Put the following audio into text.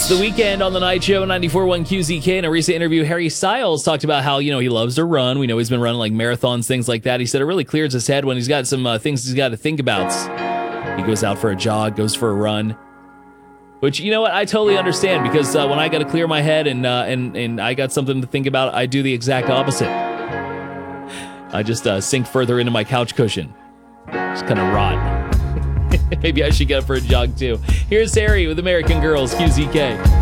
It's the weekend on the night show, 94.1 QZK. In a recent interview, Harry Styles talked about how, he loves to run. We know he's been running like marathons, things like that. He said it really clears his head when he's got some things he's got to think about. He goes out for a jog, goes for a run. Which, you know what, I totally understand, because when I got to clear my head and I got something to think about, I do the exact opposite. I just sink further into my couch cushion. Just kind of rot. Maybe I should get up for a jog too. Here's Harry with American Girls, QZK.